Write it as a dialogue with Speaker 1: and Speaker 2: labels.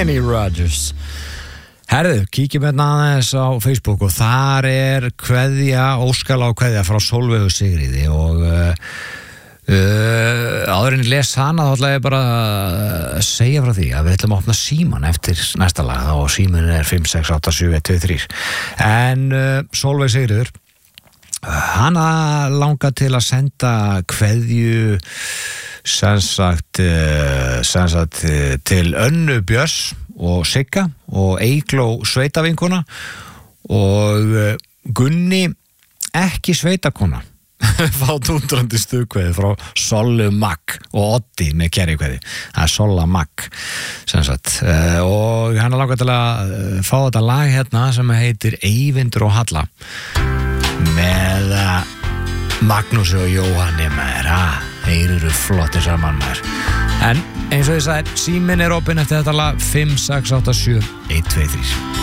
Speaker 1: Kenny Rogers. Herðu, kíkjum hérna aðeins á Facebook og þar kveðja, óskalag kveðja frá Sólveigu Sigríði og áður en ég les hana þá ætla ég bara að segja frá því að við ætlum að opna síman eftir næsta lag og símin 5687123 en Sólveig Sigríður hana langar til að senda kveðju sem sagt til Önnu Björns og Sigga og Eygló sveitavinkona og Gunni ekki sveitakona fá túndrandi stuðkveði frá Sollu Magg og Oddi með kerrikveði það Solla Magg sem sagt og hann langar til að fá þetta lag hérna sem heitir Eyvindur og Halla með Magnúsi og Jóhanni maður þeir eru flottir saman maður en eins og ég sagði síminn opinn eftir þetta lag 5687123